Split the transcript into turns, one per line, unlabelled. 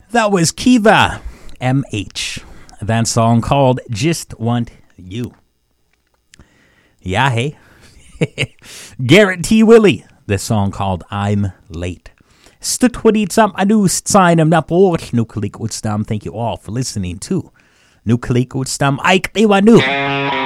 That was Kiva MH. That song called Just Want You. Yeah, hey. Garrett T. Willie. The song called I'm Late. Stutwaditsam anustsinem na por Nuklikutstam. Thank you all for listening to Nuklikutstam Ike Iwanu.